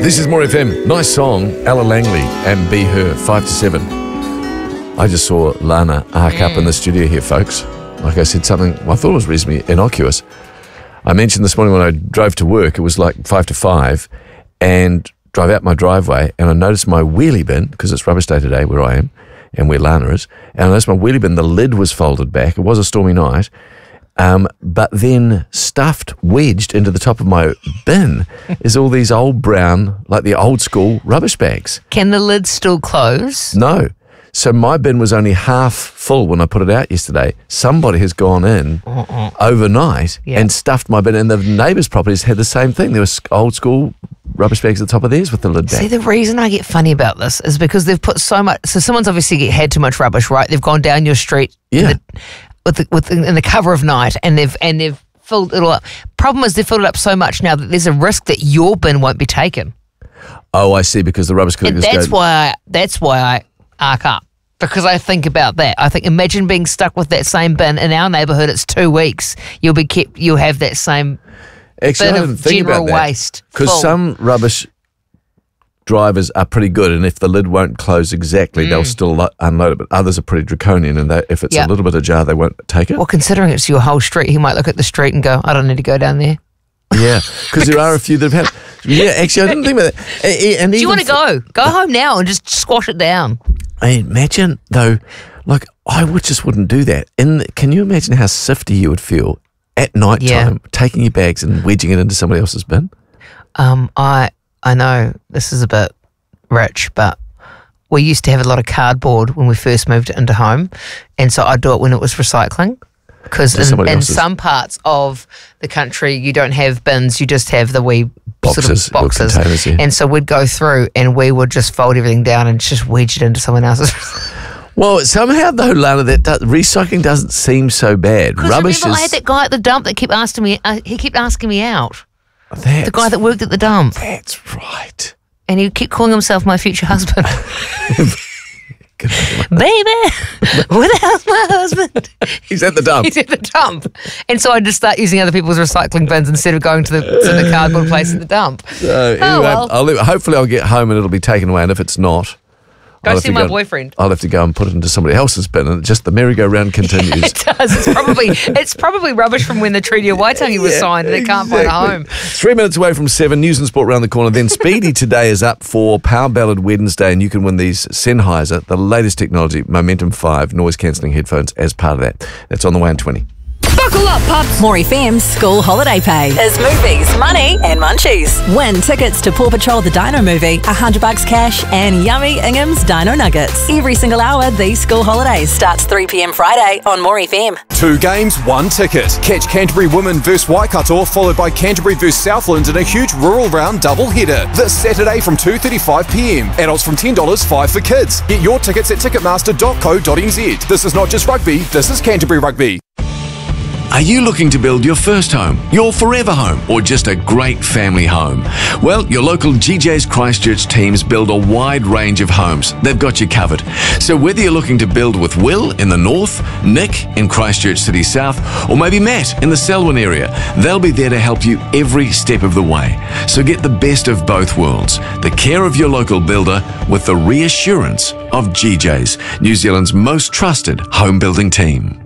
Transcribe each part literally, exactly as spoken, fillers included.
This is More F M. Nice song, Ella Langley and Be Her, five to seven. I just saw Lana arc mm. up in the studio here, folks. Like I said, something well, I thought was reasonably innocuous. I mentioned this morning when I drove to work, it was like five to five, and drive out my driveway, and I noticed my wheelie bin, because it's rubbish day today where I am, and where Lana is, and I noticed my wheelie bin, the lid was folded back. It was a stormy night. Um, but then stuffed, wedged into the top of my bin is all these old brown, like the old school rubbish bags. Can the lid still close? No. So my bin was only half full when I put it out yesterday. Somebody has gone in uh-uh. overnight yeah. and stuffed my bin. And the neighbours' properties had the same thing. There was old school rubbish bags at the top of theirs with the lid back. See, the reason I get funny about this is because they've put so much... So someone's obviously had too much rubbish, right? They've gone down your street. Yeah. The, with the, with the, in the cover of night, and they've and they've filled it all up. Problem is they've filled it up so much now that there's a risk that your bin won't be taken. Oh, I see, because the rubbish collectors and that's go... why I, that's why I arc up, because I think about that. I think, imagine being stuck with that same bin in our neighbourhood. It's two weeks. You'll be kept. You'll have that same Actually, bin I didn't of think general about that, waste. because some rubbish drivers are pretty good, and if the lid won't close exactly, mm. they'll still lo- unload it. But others are pretty draconian, and they, if it's yep. a little bit ajar, they won't take it. Well, considering it's your whole street, he might look at the street and go, "I don't need to go down there." Yeah, because there are a few that have had. Yeah, actually, I didn't think about that. And, and do you want to go? Go uh, home now and just squash it down. I imagine though, like I would just wouldn't do that. In the, can you imagine how sifty you would feel at night time, yeah. taking your bags and wedging it into somebody else's bin? Um, I. I know this is a bit rich, but we used to have a lot of cardboard when we first moved into home, and so I'd do it when it was recycling, because in, in some parts of the country you don't have bins, you just have the wee boxes, sort of boxes. Containers, yeah. And so we'd go through and we would just fold everything down and just wedge it into someone else's. Well, somehow though, Lana, that does, recycling doesn't seem so bad. Rubbish remember is... I had that guy at the dump that kept asking me, uh, he kept asking me out. That's, the guy that worked at the dump. That's right. And he kept calling himself my future husband. Baby, where the hell's my husband? He's at the dump. He's at the dump. And so I just start using other people's recycling bins instead of going to the to the cardboard place at the dump. So, oh, anyway, well. I'll, hopefully I'll get home and it'll be taken away, and if it's not... Go I'll see my go, boyfriend. I'll have to go and put it into somebody else's bin, and just the merry-go-round continues. It does. It's probably it's probably rubbish from when the Treaty of Waitangi was yeah, signed and it can't exactly. find a home. Three minutes away from seven, news and sport round the corner. Then Speedy today is up for Power Ballad Wednesday, and you can win these Sennheiser, the latest technology, Momentum five noise-cancelling headphones as part of that. That's on the way in twenty. Buckle up, pups! More F M's School Holiday Pay is movies, money and munchies. Win tickets to Paw Patrol the Dino movie, one hundred bucks cash and yummy Ingham's Dino Nuggets. Every single hour these school holidays starts three p.m. Friday on More F M. Two games, one ticket. Catch Canterbury Women versus Waikato, followed by Canterbury versus Southland in a huge rural round double header. This Saturday from two thirty-five p.m. Adults from ten dollars, five for kids. Get your tickets at ticketmaster dot co dot n z. This is not just rugby, this is Canterbury Rugby. Are you looking to build your first home, your forever home, or just a great family home? Well, your local G J's Christchurch teams build a wide range of homes. They've got you covered. So whether you're looking to build with Will in the north, Nick in Christchurch City South, or maybe Matt in the Selwyn area, they'll be there to help you every step of the way. So get the best of both worlds. The care of your local builder with the reassurance of G J's, New Zealand's most trusted home building team.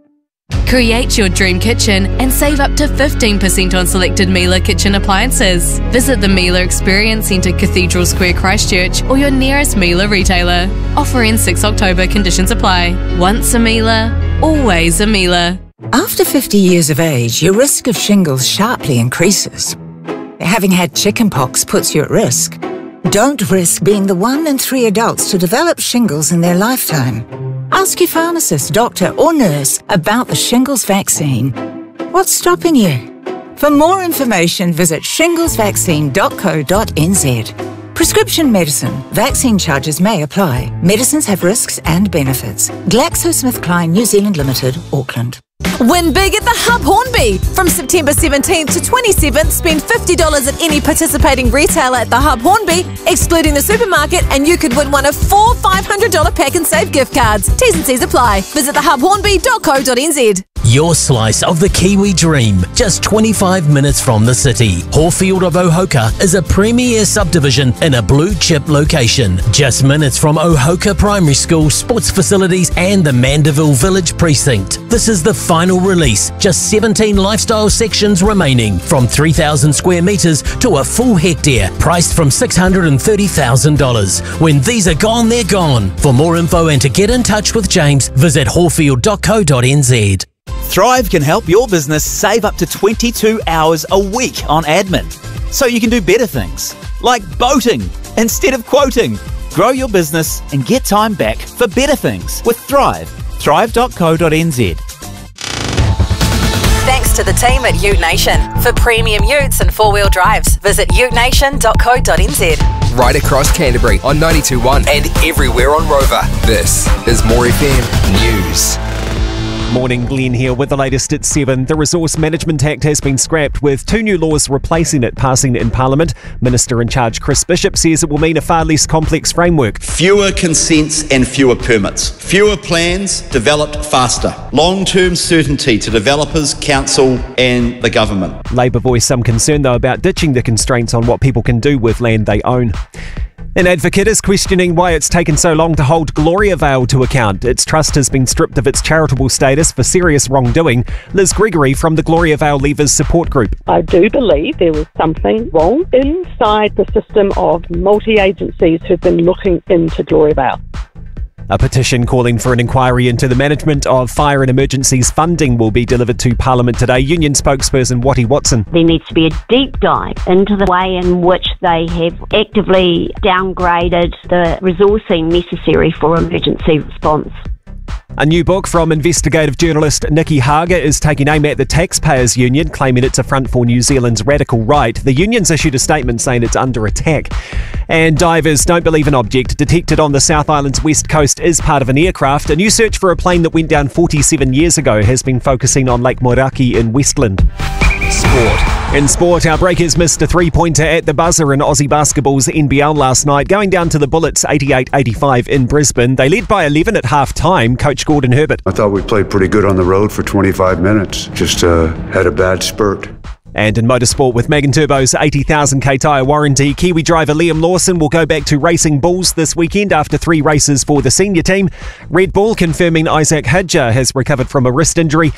Create your dream kitchen and save up to fifteen percent on selected Miele kitchen appliances. Visit the Miele Experience Centre, Cathedral Square, Christchurch, or your nearest Miele retailer. Offer ends sixth October, conditions apply. Once a Miele, always a Miele. After fifty years of age, your risk of shingles sharply increases. Having had chickenpox puts you at risk. Don't risk being the one in three adults to develop shingles in their lifetime. Ask your pharmacist, doctor or nurse about the shingles vaccine. What's stopping you? For more information, visit shingles vaccine dot co dot n z. Prescription medicine. Vaccine charges may apply. Medicines have risks and benefits. GlaxoSmithKline New Zealand Limited, Auckland. Win big at the Hub Hornby. From September seventeenth to twenty-seventh, spend fifty dollars at any participating retailer at the Hub Hornby, excluding the supermarket, and you could win one of four five hundred dollars pack and save gift cards. T's and C's apply. Visit the hub hornby dot co dot n z. Your slice of the Kiwi dream, just twenty-five minutes from the city. Horfield of Ohoka is a premier subdivision in a blue chip location. Just minutes from Ohoka Primary School, sports facilities and the Mandeville Village Precinct. This is the final release, just seventeen lifestyle sections remaining, from three thousand square metres to a full hectare, priced from six hundred thirty thousand dollars. When these are gone, they're gone. For more info and to get in touch with James, visit horfield dot co dot n z. Thrive can help your business save up to twenty-two hours a week on admin, so you can do better things, like boating instead of quoting. Grow your business and get time back for better things with Thrive. thrive dot co dot n z. Thanks to the team at Ute Nation. For premium utes and four-wheel drives, visit ute nation dot co dot n z. Right across Canterbury on ninety-two point one and everywhere on Rover. This is More F M News. Morning, Glenn here with the latest at seven. The Resource Management Act has been scrapped, with two new laws replacing it passing in Parliament. Minister in charge Chris Bishop says it will mean a far less complex framework. Fewer consents and fewer permits. Fewer plans developed faster. Long-term certainty to developers, council and the government. Labor voiced some concern though about ditching the constraints on what people can do with land they own. An advocate is questioning why it's taken so long to hold Gloriavale to account. Its trust has been stripped of its charitable status for serious wrongdoing. Liz Gregory from the Gloriavale Leavers Support Group. I do believe there was something wrong inside the system of multi-agencies who've been looking into Gloriavale. A petition calling for an inquiry into the management of fire and emergencies funding will be delivered to Parliament today. Union spokesperson Wattie Watson. There needs to be a deep dive into the way in which they have actively downgraded the resourcing necessary for emergency response. A new book from investigative journalist Nikki Hager is taking aim at the Taxpayers Union, claiming it's a front for New Zealand's radical right. The union's issued a statement saying it's under attack. And divers don't believe an object detected on the South Island's west coast is part of an aircraft. A new search for a plane that went down forty-seven years ago has been focusing on Lake Moeraki in Westland. Sport. In sport, our Breakers missed a three-pointer at the buzzer in Aussie Basketball's N B L last night, going down to the Bullets eighty-eight eighty-five in Brisbane. They led by eleven at half-time. Coach Gordon Herbert. I thought we played pretty good on the road for twenty-five minutes. Just uh, had a bad spurt. And in motorsport, with Megan Turbo's eighty thousand k tyre warranty, Kiwi driver Liam Lawson will go back to racing bulls this weekend after three races for the senior team. Red Bull confirming Isaac Hadjar has recovered from a wrist injury.